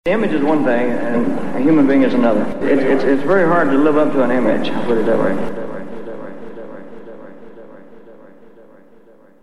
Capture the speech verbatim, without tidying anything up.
The image is one thing, and a human being is another. It's, it's, it's very hard to live up to an image, I'll put it that way.